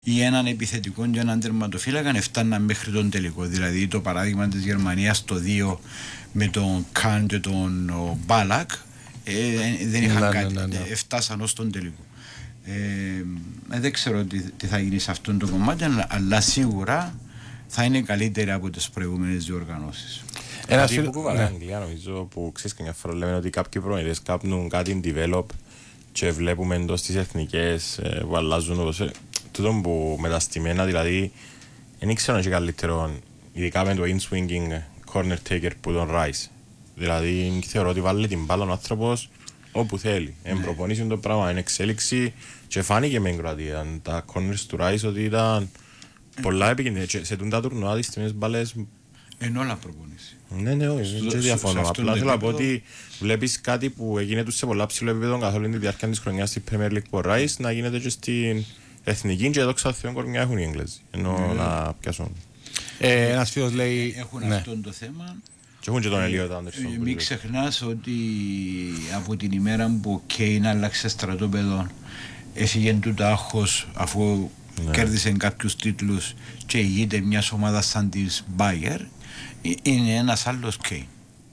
ή έναν επιθετικό και έναν τερματοφύλακα έφταναν μέχρι τον τελικό. Δηλαδή το παράδειγμα της Γερμανίας το 2 με τον Καν και τον Μπάλακ δεν είχαν κάτι. Φτάσαν ως τον τελικό. Δεν ξέρω τι θα γίνει σε αυτό το κομμάτι, αλλά σίγουρα θα είναι καλύτερα από τις προηγούμενες διοργανώσεις. Κάτι που κουβαλάει Αγγλία, νομίζω, που ξέρεις καμιά φορά λέμε ότι κάποιοι προπονητές κάνουν κάτι develop και βλέπουμε εντός τις εθνικές που αλλάζουν τούτο που με τα στημένα, δηλαδή δεν ήξερα να έχει καλύτερο, ειδικά με το in-swinging corner taker που τον Rice. Δηλαδή θεωρώ ότι βάλει την μπάλα ο άνθρωπος όπου θέλει. Προπονήσει το πράγμα, είναι εξέλιξη και φάνηκε με την Κροατία. Τα corners του Rice ότι ήταν πολλά επικίνδυνα. Σε τούντα τουρνουά τις τιμές μπάλες εν όλα προπονήσει. Ναι, όχι, δεν διαφωνώ. Απλά θέλω να πω ότι βλέπεις κάτι που έγινε σε πολλά ψηλό επίπεδο καθ' όλη τη διάρκεια της χρονιάς στην Premier League που Rice να γίνεται και στην εθνική και εδώ ξαθιόν κορμιά έχουν οι Έγγλες. Ενώ να πιάσουν. Ένας φίλος λέει... Έχουν αυτό το θέμα. Και έχουν και τον Ελίοτ Άντερσον. Μην ξεχνάς ότι από την ημέρα που ο Κέιν άλλαξε στρατόπεδο έφυγε του άγχος αφού κέρδισε κάποιους τίτλους και ηγείται μιας ομάδας σαν της Bayer. Είναι ένας άλλος Κέιν.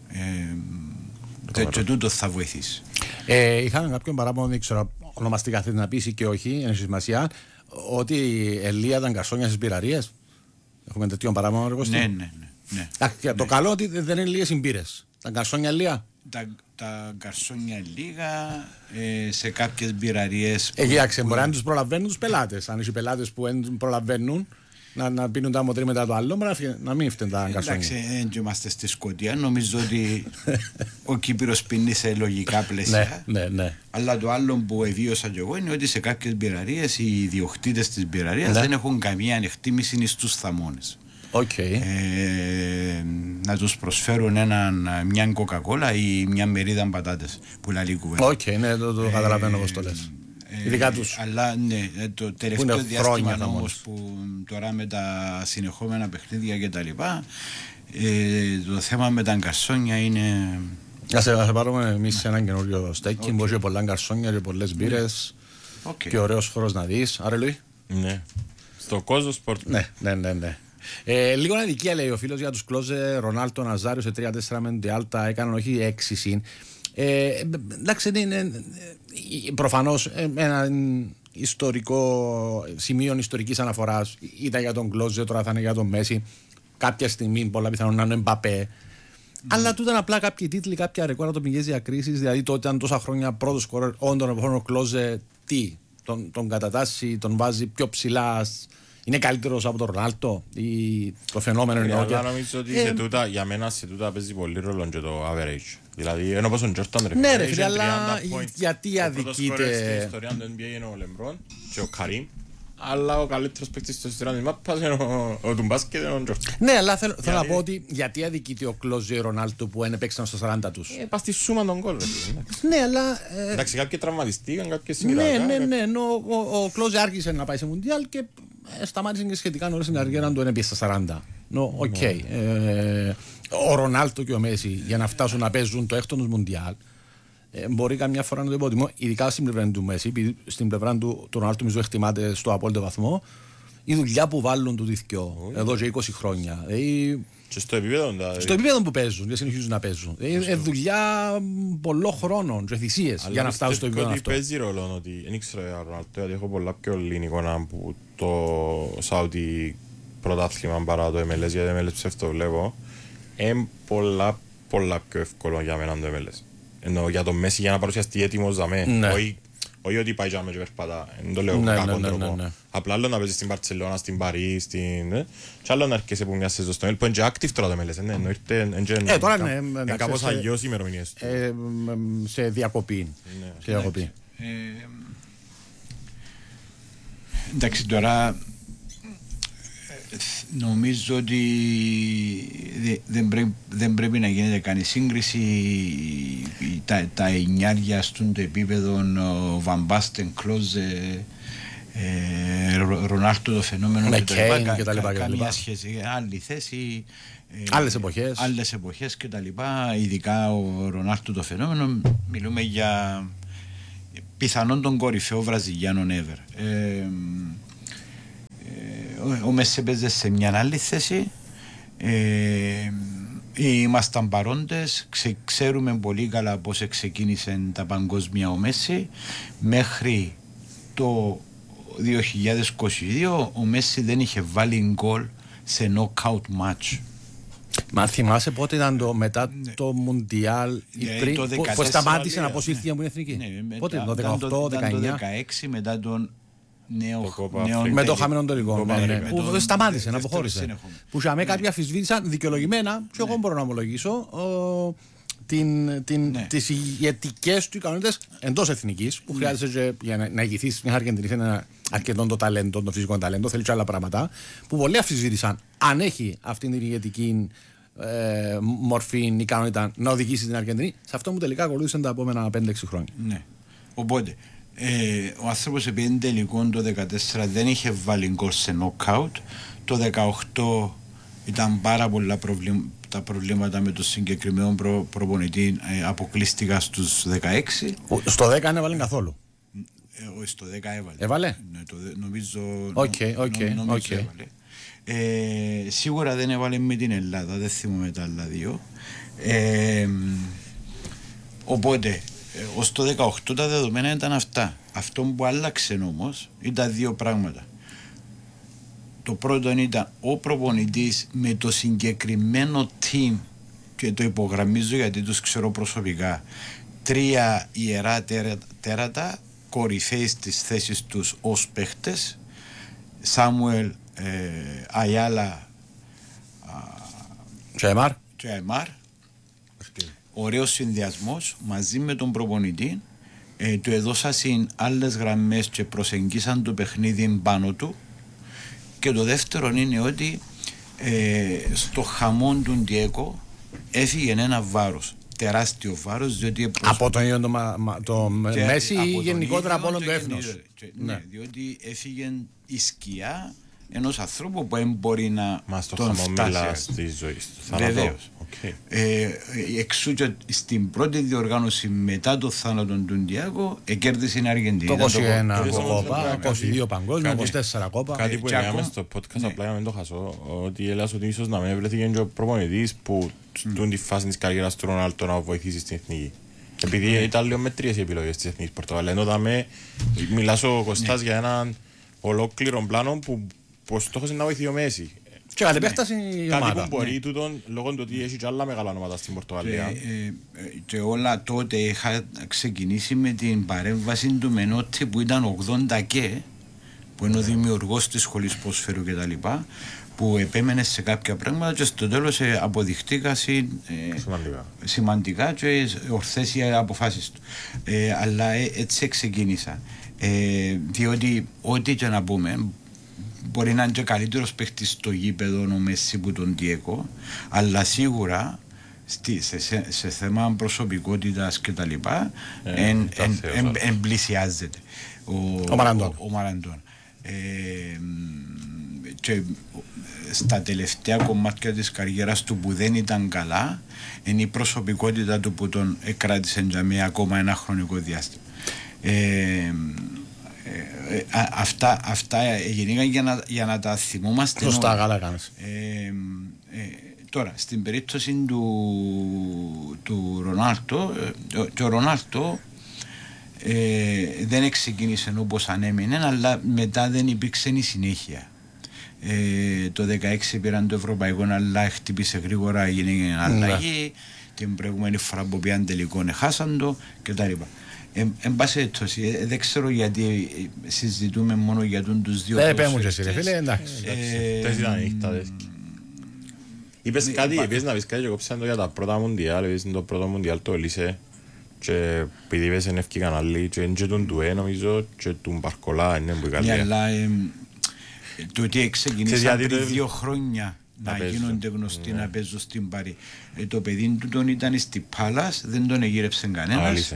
Και τούτο θα βοηθήσει. Είχαμε κάποιον παράπονο, δεν ξέρω ονομαστικά θέλει να πείσει και όχι, είναι σημασία, ότι η Ελία ήταν καρσόνια στις πυραρίες. Έχουμε τέτοιον παράπονο, Αργοστή. Ναι. Το καλό ότι δεν είναι λίγες συμπήρες. Τα καρσόνια Ελία. Τα καρσόνια λίγα σε κάποιες μπειραρίες. Κοιτάξτε, μπορεί να τους προλαβαίνουν τους πελάτες. Αν οι πελάτες που δεν προλαβαίνουν να πίνουν τα μοτρή μετά το άλλο, να μην φταίνουν τα καρσόνια. Εντάξει, δεν είμαστε στη Σκωτία. Νομίζω ότι ο Κύπρος πίνει σε λογικά πλαίσια. Ναι. Αλλά το άλλο που εβίωσα και εγώ είναι ότι σε κάποιες μπειραρίες οι ιδιοκτήτες της μπειραρίας δεν έχουν καμία ανεκτήμηση στους θαμώνες. Να τους προσφέρουν μια κοκακόλα ή μια μερίδα πατάτες που λέει κουβέντα. Ναι, το καταλαβαίνω όπως το λες. Ειδικά τους. Αλλά ναι, το τελευταίο διάστημα όμως που τώρα με τα συνεχόμενα παιχνίδια και τα λοιπά, το θέμα με τα γκαρσόνια είναι... Ας σε πάρουμε εμείς σε έναν καινούριο στέκι που έχει πολλά γκαρσόνια και πολλές μπύρες και ωραίος χώρος να δεις. Άρα Λουί. Ναι, στο κόσμο σπορτ. Ναι. Λίγο αδικία λέει ο φίλος για τους κλόζε Ρονάλτο Ναζάριο σε 3-4 μεντιάλ τα έκαναν όχι 6 συν. Εντάξει, είναι προφανώς ένα ιστορικό σημείο ιστορικής αναφοράς. Ήταν για τον Κλόζε, τώρα θα είναι για τον Μέση. Κάποια στιγμή πολλά πιθανόν να είναι ο Εμπαπέ. Αλλά τούτα είναι απλά κάποιοι τίτλοι, κάποια ρεκόρ ατομικές διακρίσεις. Δηλαδή τότε ήταν τόσα χρόνια πρώτος σκορέρ, όντων ο Κλόζε τον κατατάσσει, τον βάζει πιο ψηλά. Είναι καλύτερος από τον Ρονάλτο ή το φαινόμενο είναι όχι. Αλλά νομίζω ότι σε τούτα, για μένα σε τούτα παίζει πολύ ρόλο και το average. Δηλαδή ενώ πως ο Τζόρταν ρε ναι ρε φίλε, αλλά γιατί αδικείται... Ο πρώτος σκόρερ στην ιστορία του NBA είναι ο Λεμπρόν και ο Καρίμ. Αλλά ο καλύτερος παίκτης στην ιστορία της μάπας είναι ο Τουμπάσκετ και ο Τζόρταν. Ναι, αλλά θέλω να πω ότι γιατί αδικείται ο Κλόζε ή ο Ρονάλτο που είναι παίξαν στα 40 τους. Πας στη σούμα των γκολ. Ναι, αλλά... Εντάξει, κάποιοι τραυματιστήκαν, κάποιοι συγκυράκαν. Ναι, ο Κλόζε άρχισε να πάει σε Μουντιάλ και σταμάτησε και σχετικά νωρίς στην καριέρα του είναι στα 40. Ο Ρονάλτο και ο Μέση για να φτάσουν να παίζουν το έκτο τους Μουντιάλ μπορεί καμιά φορά να το υποτιμώ, ειδικά στην πλευρά του Μέση, επειδή στην πλευρά του Ρονάλτο νομίζω εκτιμάται στο απόλυτο βαθμό, η δουλειά που βάλουν του διθκιό εδώ και 20 χρόνια. Και στο επίπεδο, στο επίπεδο που παίζουν και συνεχίζουν να παίζουν. Δουλειά πολλών χρόνων και θυσίες για να φτάσουν στο επίπεδο αυτό. Παίζει ρόλο ότι δεν ήξερα Ρονάλτο, ότι έχω πολλά πιο λίγη εικόνα από το Σάουτι πρωτάθλημα παρά το MLS, γιατί το MLS ψεύτο βλέπω. Είναι πολλά πιο εύκολο για μένα το MLS. Ενώ για το Μέση για να παρουσιαστεί έτοιμος για μένα. Όχι ότι πάει για μένα και περπατά, δεν το λέω κακόν τρόπο. Απλά άλλο να παίζει στην Μπαρτσελώνα, στην Παρί, και άλλο να έρχεσαι από μια σεζόν στον Ελπο. Είναι και active τώρα το MLS, ενώ ήρθε... Τώρα είναι κάπως αγιώς οι ημερομηνίες του. Σε διακοπή. Εντάξει, τώρα νομίζω ότι δεν πρέπει να γίνεται καν σύγκριση. Τα εννιάρια στον το επίπεδο Βαμπάστεν, Κλόζε, Ρονάλτο το φαινόμενο και τα λοιπά. Καμία σχέση, άλλη θέση, άλλες εποχές και τα λοιπά. Ειδικά ο Ρονάλτο το φαινόμενο, μιλούμε για πιθανόν τον κορυφαίο Βραζιλιάνο ever. ο Μέση παίζει σε μια άλλη θέση. Ήμασταν παρόντες, ξέρουμε πολύ καλά πώς ξεκίνησε τα παγκόσμια ο Μέση. Μέχρι το 2022 ο Μέση δεν είχε βάλει γκολ σε knockout match. Μα θυμάσαι πότε ήταν μετά το Μουντιάλ, που σταμάτησε να αποσύρθηκε από την εθνική? Πότε, το 18-19? Το 16 μετά τον νέο με το χαμένο τελικό. Που σταμάτησε, να αποχώρησε. Που είχαμε κάποιοι αφισβήτησαν δικαιολογημένα, και εγώ μπορώ να ομολογήσω, τις ηγετικές του ικανότητες εντός εθνικής, που χρειάζεται για να ηγηθείς μια Αργεντινή, είναι αρκετό το ταλέντο, το φυσικό ταλέντο, θέλει και άλλα πράγματα, που πολλοί αφισβήτησαν αν έχει αυτή την ηγετική μορφή, ικανότητα να οδηγήσει την Αργεντινή. Σε αυτό μου τελικά ακολούθησαν τα επόμενα 5-6 χρόνια. Ναι. Οπότε, ο άνθρωπος επειδή τελικό το 2014 δεν είχε βάλει γκολ σε νοκάουτ. Το 2018 ήταν πάρα πολλά τα προβλήματα με το συγκεκριμένο προπονητή, αποκλείστηκα στους 16. Στο 10 δεν έβαλε καθόλου. Όχι, στο 10 έβαλε. Έβαλε? Ναι, νομίζω έβαλε. Σίγουρα δεν έβαλε με την Ελλάδα, δεν θυμούμαι τα άλλα δύο. Οπότε, ως το 18 τα δεδομένα ήταν αυτά. Αυτό που άλλαξε όμως ήταν δύο πράγματα. Το πρώτο ήταν ο προπονητής με το συγκεκριμένο team, και το υπογραμμίζω γιατί τους ξέρω προσωπικά, 3 ιερά τέρατα, κορυφαίοι στις θέσεις τους ως παίχτες, Σάμουελ, Αγιάλα και Αιμάρ. Ωραίος συνδυασμός μαζί με τον προπονητή. Του έδωσαν άλλες γραμμές και προσεγγίσαν το παιχνίδι πάνω του. Και το δεύτερο είναι ότι στο χαμόν του Ντιέκο έφυγε ένα βάρος, τεράστιο βάρος, διότι από τον ίδιο το Μέση ή γενικότερα από όλο το έθνος. Ναι, διότι έφυγε η σκιά ενός ανθρώπου που δεν μπορεί να τον φτάσει στη ζωή του. Βεβαίως. Εξού και στην πρώτη διοργάνωση μετά το θάνατο του Ντιάκο κέρδισε η Αργεντινή. Το 21 κόπα, 22 παγκόσμιο, 24 κόπα. Κάτι που έκαμε στο podcast, απλά για να μην το χασώ, ότι έλεγα ότι ίσως να μην βρέθηκε και ο προπονητής που στην τη φάση της καριέρας του Ρονάλτο να βοηθήσει στην εθνική. Επειδή ήταν λίγο μετρίες οι επιλογές της εθνικής Πορτογαλίας. Ενώ μιλάς ο Κωστάς για έναν ολόκληρο πλάνο που ο στόχος είναι να βοηθεί ο Μέση. Και καλή επέκταση η ομάδα. Κάτι που μπορεί τούτον, λόγω του ότι έχει και άλλα μεγάλα ονόματα στην Πορτογαλία. Και όλα τότε είχα ξεκινήσει με την παρέμβαση του Μενότη που ήταν 80 και, που είναι ο δημιουργός της σχολής ποδοσφαίρου κτλ, που επέμενε σε κάποια πράγματα και στο τέλος αποδειχτήκα σημαντικά και ορθές οι αποφάσεις του. Αλλά έτσι ξεκίνησα. Διότι ό,τι και να πούμε, μπορεί να είναι και καλύτερος παίχτης στο γήπεδο ο Μέση που τον Ντιέκο, αλλά σίγουρα σε θέμα προσωπικότητας και τα λοιπά εμπλησιάζεται ο Μαραντών. Και στα τελευταία κομμάτια της καριέρας του που δεν ήταν καλά είναι η προσωπικότητα του που τον κράτησε για μία ακόμα ένα χρονικό διάστημα. Αυτά γενικά για να τα θυμόμαστε. Σωστά, καλά κάνεις. Τώρα, στην περίπτωση του Ρονάλτο, ο Ρονάλτο δεν ξεκίνησε όπως ανέμεινε, αλλά μετά δεν υπήρξε η συνέχεια. Το 2016 πήραν το ευρωπαϊκό, αλλά χτύπησε γρήγορα, έγινε αλλαγή. Την προηγούμενη φορά που πήγαν τελικό χάσαν το κτλ. Εν πάση περιπτώσει, δεν ξέρω γιατί συζητούμε μόνο για τους δύο παίχτες. Δεν πέμουν και εσύ, φίλε, εντάξει. Τες ήταν νύχταδες. Είπες κάτι, είπες να πεις κάτι και εγώ ψάχνω για τα πρώτα Μουντιάλ, είπες το πρώτο Μουντιάλ το έλυσε και επειδή είπες εν ευκήκαν άλλοι και είναι τον Ντουέ νομίζω και τον Μπαρκολά είναι που η Γαλλία. Ναι, αλλά το ότι ξεκινήσαν πριν 2 χρόνια να γίνονται γνωστοί να παίζουν στην Παρί. Το παιδί του τον ήταν στη Πάλας, δεν τον εγύρεψε κανένας.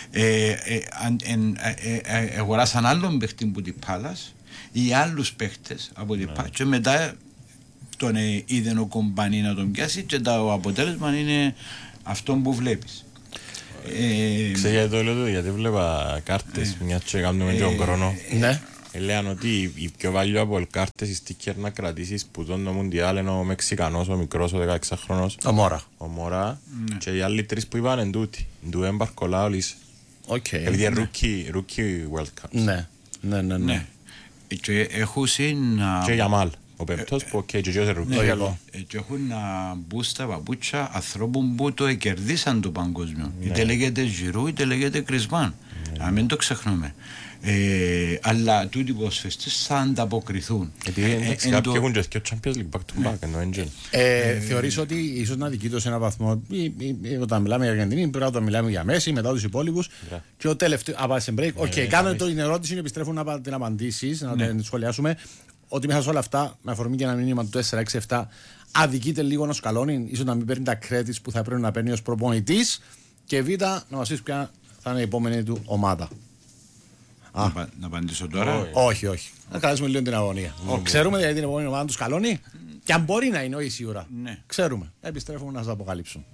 Αγοράσαν άλλον παίχτη που την Πάλας ή άλλους παίχτες από την Πάλας και μετά τον είδε ο κομπανί να τον πιάσει και το αποτέλεσμα είναι αυτό που βλέπεις. Ξέρετε το λέω γιατί βλέπα κάρτες μια και κάνουμε τον χρόνο. Ναι. Λένε ότι οι πιο valuable κάρτες οι sticker να κρατήσεις που τον το Μουντιάλ είναι ο Μεξικανός, ο μικρός, ο 16χρονος. Ο Μωρά. Και οι άλλοι τρεις που είπαν είναι τούτοι. Ντουέν Μπαρκολάουλης. Επειδή είναι rookie World Cups. Ναι. Και έχουν και Γιαμάλ. Ο πέμπτος που και ο rookie. Και έχουν να μπουν στα παπούτσια ανθρώπων που το κερδίσαν το παγκόσμιο. Είτε λέγεται Giroud είτε λέγεται Griezmann. Να μην το ξεχνούμε. Αλλά τούτοι οι ποδοσφαιριστές θα ανταποκριθούν. Κάποιοι έχουν και Champions League back to back ενώ engine. Θεωρείς ότι ίσως να δικείτω σε έναν βαθμό όταν μιλάμε για Αργεντινή, πρέπει όταν μιλάμε για Μέση, μετά τους υπόλοιπους και ο τελευταίο, απάντησε break. Οκ, κάνω την ερώτηση, επιστρέφω να την απαντήσεις, να την σχολιάσουμε. Ότι μέσα σε όλα αυτά, με αφορμή και ένα μήνυμα του 4-6-7, αδικείται λίγο ο Σκαλόνι, ίσως να μην παίρνει τα credits που θα πρέπει να παίρνει ως προπονητής. Και Β, να μας πεις ποια θα είναι η επόμενη του ομάδα. Να απαντήσω τώρα. Όχι. Να κρατήσουμε λίγο την αγωνία. Ξέρουμε δηλαδή την επόμενη ομάδα του Σκαλόνι. Και αν μπορεί να είναι, όχι σίγουρα. Ξέρουμε. Επιστρέφουμε να σας αποκαλύψουμε.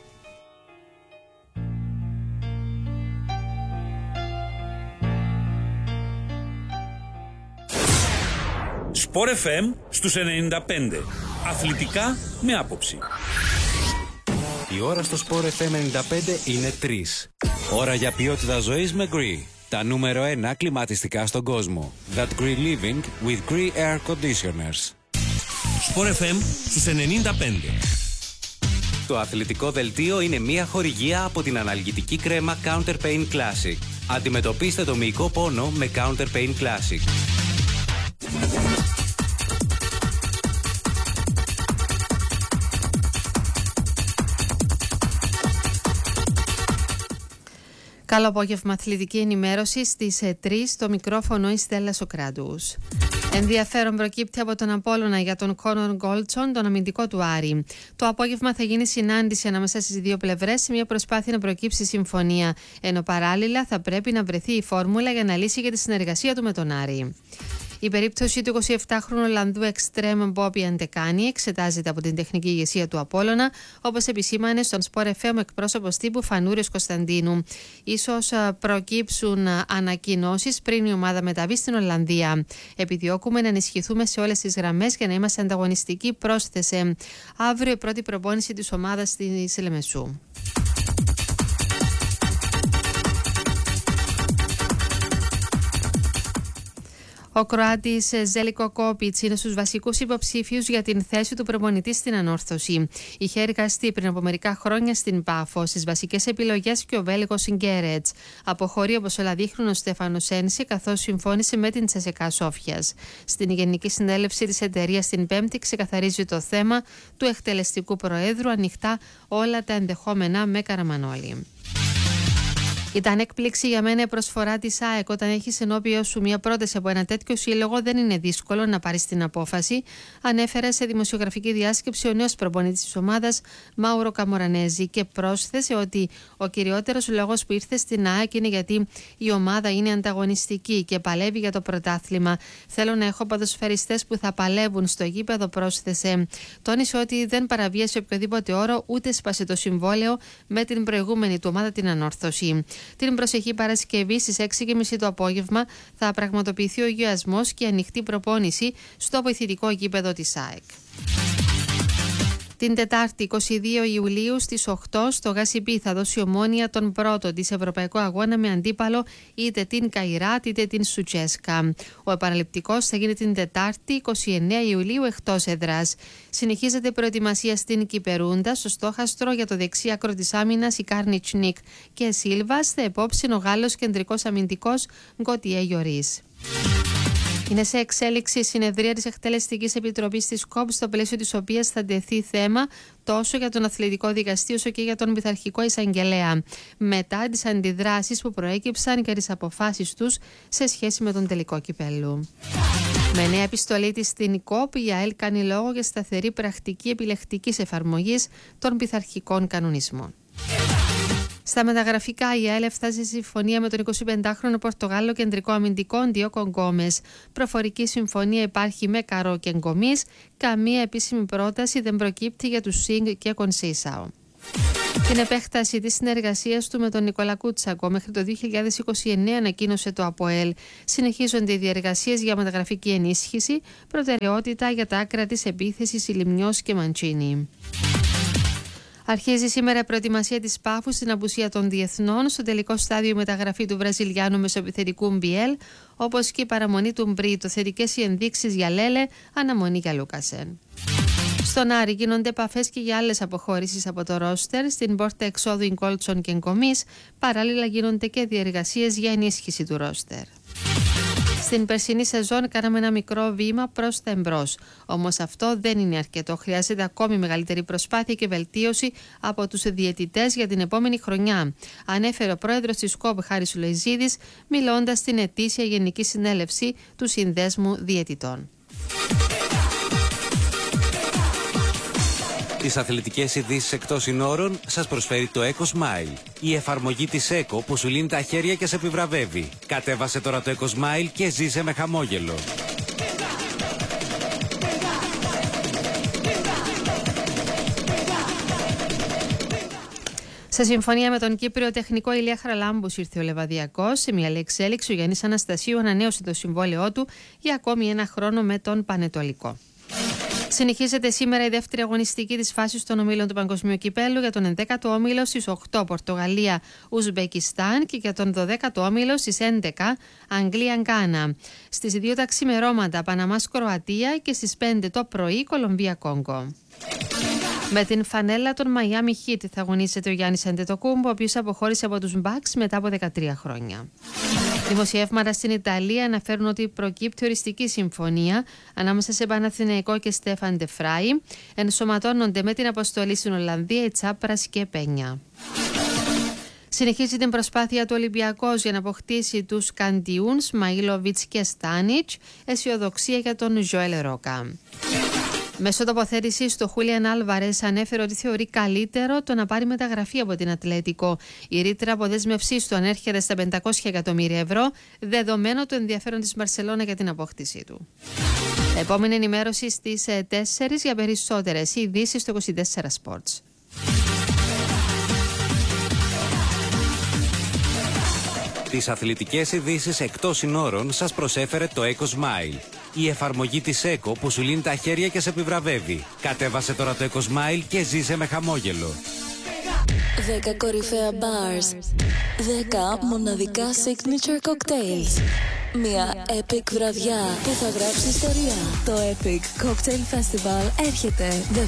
Sport FM στους 95. Αθλητικά με άποψη. Η ώρα στο Sport FM 95 είναι 3. Ώρα για ποιότητα ζωής με Gree. Τα νούμερο 1 κλιματιστικά στον κόσμο. That Gree Living with Gree Air Conditioners. Sport FM στους 95. Το αθλητικό δελτίο είναι μια χορηγία από την αναλγητική κρέμα Counter Pain Classic. Αντιμετωπίστε το μυϊκό πόνο με Counter Pain Classic. Καλό απόγευμα, αθλητική ενημέρωση στις 3, το μικρόφωνο η Στέλλα Σοκράτους. Ενδιαφέρον προκύπτει από τον Απόλλωνα για τον Κόνορ Γκόλτσον, τον αμυντικό του Άρη. Το απόγευμα θα γίνει συνάντηση ανάμεσα στις δύο πλευρές σε μια προσπάθεια να προκύψει συμφωνία, ενώ παράλληλα θα πρέπει να βρεθεί η φόρμουλα για να λύσει για τη συνεργασία του με τον Άρη. Η περίπτωση του 27χρονου Ολλανδού εξτρέμ Μπόμπι Αντεκάνη εξετάζεται από την τεχνική ηγεσία του Απόλλωνα, όπως επισήμανε στον Sport FM εκπρόσωπος τύπου Φανούριος Κωνσταντίνου. Ίσως προκύψουν ανακοινώσεις πριν η ομάδα μεταβεί στην Ολλανδία. Επιδιώκουμε να ενισχυθούμε σε όλες τις γραμμές για να είμαστε ανταγωνιστικοί, πρόσθεσε. Αύριο η πρώτη προπόνηση της ομάδας στη Λεμεσού. Ο Κροάτης Ζέλικο Κόπιτς είναι στους βασικούς υποψήφιους για την θέση του προπονητή στην ανόρθωση. Είχε εργαστεί πριν από μερικά χρόνια στην Πάφο, στις βασικές επιλογές και ο Βέλγος Γκέρετς. Αποχωρεί, όπως όλα δείχνουν, ο Στέφανος Σένση, καθώς συμφώνησε με την Τσεσεκά Σόφιας. Στην Γενική Συνέλευση της εταιρείας την Πέμπτη ξεκαθαρίζει το θέμα του εκτελεστικού προέδρου, ανοιχτά όλα τα ενδεχόμενα με Καραμανόλη. Ήταν έκπληξη για μένα η προσφορά της ΑΕΚ. Όταν έχεις ενώπιον σου μια πρόταση από ένα τέτοιο σύλλογο, δεν είναι δύσκολο να πάρεις την απόφαση, ανέφερε σε δημοσιογραφική διάσκεψη ο νέος προπονητής της ομάδας, Μάουρο Καμορανέζη, και πρόσθεσε ότι ο κυριότερος λόγος που ήρθε στην ΑΕΚ είναι γιατί η ομάδα είναι ανταγωνιστική και παλεύει για το πρωτάθλημα. Θέλω να έχω ποδοσφαιριστές που θα παλεύουν στο γήπεδο, πρόσθεσε. Τόνισε ότι δεν παραβίασε οποιοδήποτε όρο, ούτε σπάσε το συμβόλαιο με την προηγούμενη του ομάδα, την Ανόρθωση. Την προσεχή Παρασκευή στις 6:30 το απόγευμα θα πραγματοποιηθεί ο γιασμός και ανοιχτή προπόνηση στο βοηθητικό γήπεδο της ΑΕΚ. Την Τετάρτη 22 Ιουλίου στις 8 στο Γασιμπή θα δώσει Ομόνοια τον πρώτο της Ευρωπαϊκού Αγώνα με αντίπαλο είτε την Καϊράτ είτε την Σουτσέσκα. Ο επαναληπτικός θα γίνει την Τετάρτη 29 Ιουλίου εκτός έδρας. Συνεχίζεται η προετοιμασία στην Κυπερούντα, στο στόχαστρο για το δεξί άκρο της άμυνας η Κάρνιτς Νικ και Σίλβα, στα επόψιν ο Γάλλος κεντρικός αμυντικός Γκοτιέ Γιωρίς. Είναι σε εξέλιξη η συνεδρία της Εκτελεστικής Επιτροπής της ΚΟΠ, στο πλαίσιο της οποίας θα τεθεί θέμα τόσο για τον αθλητικό δικαστή όσο και για τον πειθαρχικό εισαγγελέα, μετά τις αντιδράσεις που προέκυψαν και τις αποφάσεις τους σε σχέση με τον τελικό κυπέλλου. Με νέα επιστολή της στην ΚΟΠ, η ΑΕΛ κάνει λόγο για σταθερή πρακτική επιλεκτικής εφαρμογής των πειθαρχικών κανονισμών. Στα μεταγραφικά, η ΑΕΛ φτάσει σε συμφωνία με τον 25χρονο Πορτογάλο κεντρικό αμυντικό Ντιόκο Γκόμες. Προφορική συμφωνία υπάρχει με Καρό και Γκομής. Καμία επίσημη πρόταση δεν προκύπτει για τους Σινγκ και Κονσίσαο. Την επέκταση της συνεργασίας του με τον Νικόλα Κούτσακο μέχρι το 2029 ανακοίνωσε το ΑΠΟΕΛ. Συνεχίζονται οι διεργασίες για μεταγραφική ενίσχυση, προτεραιότητα για τα άκρα της επίθεσης Ηλιμνιός και Μαντσίνη. Αρχίζει σήμερα η προετοιμασία της Πάφου στην απουσία των διεθνών, στο τελικό στάδιο μεταγραφή του Βραζιλιάνου μεσοεπιθετικού Μπιέλ, όπως και η παραμονή του Μπρίτο. Θετικές οι ενδείξεις για Λέλε, αναμονή για Λούκασεν. Στον Άρη γίνονται επαφές και για άλλες αποχώρησεις από το ρόστερ. Στην πόρτα εξόδου Ινκόλτσον και Εγκομής, παράλληλα γίνονται και διεργασίες για ενίσχυση του ρόστερ. Στην περσινή σεζόν κάναμε ένα μικρό βήμα προς τα εμπρός. Όμως αυτό δεν είναι αρκετό. Χρειάζεται ακόμη μεγαλύτερη προσπάθεια και βελτίωση από τους διαιτητές για την επόμενη χρονιά, ανέφερε ο πρόεδρος της ΚΟΠ Χάρης Λοϊζίδης, μιλώντας στην ετήσια Γενική Συνέλευση του Συνδέσμου Διαιτητών. Τις αθλητικές ειδήσεις εκτός συνόρων σας προσφέρει το EcoSmile. Η εφαρμογή της Eco που σου λύνει τα χέρια και σε επιβραβεύει. Κατέβασε τώρα το EcoSmile και ζήσε με χαμόγελο. Σε συμφωνία με τον Κύπριο τεχνικό Ηλία Χαραλάμπους ήρθε ο Λεβαδιακός. Σε μια άλλη εξέλιξη, ο Γιάννης Αναστασίου ανανέωσε το συμβόλαιό του για ακόμη ένα χρόνο με τον Πανετολικό. Συνεχίζεται σήμερα η δεύτερη αγωνιστική της φάσης των ομίλων του Παγκοσμίου Κυπέλλου για τον 11ο όμιλο στις 8 Πορτογαλία, Ουσμπεκιστάν και για τον 12ο όμιλο στις 11 Αγγλία, Γκάνα. Στις 2 τα ξημερώματα Παναμάς, Κροατία και στις 5 το πρωί Κολομβία, Κόγκο. Με την φανέλα των Miami Heat θα αγωνίζεται ο Γιάννης Αντετοκούμπο, ο οποίος αποχώρησε από τους Bucks μετά από 13 χρόνια. Δημοσιεύματα στην Ιταλία αναφέρουν ότι προκύπτει οριστική συμφωνία ανάμεσα σε Παναθηναϊκό και Στέφαν Ντεφράι. Ενσωματώνονται με την αποστολή στην Ολλανδία η Τσάπρας και Πένια. Συνεχίζει την προσπάθεια του Ολυμπιακός για να αποκτήσει τους Καντιούν, Σμαΐλοβιτς και Στάνιτς. Αισιοδοξία για τον Ζωέλ Ρόκα. Μέσω τοποθέτησης του Χούλιαν Άλβαρες ανέφερε ότι θεωρεί καλύτερο το να πάρει μεταγραφή από την Ατλέτικο. Η ρήτρα αποδέσμευσής του ανέρχεται στα 500 εκατομμύρια ευρώ, δεδομένο το ενδιαφέρον της Μπαρσελόνα για την απόκτησή του. Επόμενη ενημέρωση στις 4 για περισσότερες ειδήσεις στο 24 Sports. Τις αθλητικές ειδήσεις εκτός συνόρων σας προσέφερε το EcoSmile. Η εφαρμογή της Eco που σου λύνει τα χέρια και σε επιβραβεύει. Κατέβασε τώρα το EcoSmile και ζήσε με χαμόγελο. 10 κορυφαία bars. 10 μοναδικά signature cocktails. Μια epic βραδιά που θα γράψει ιστορία. Το Epic Cocktail Festival έρχεται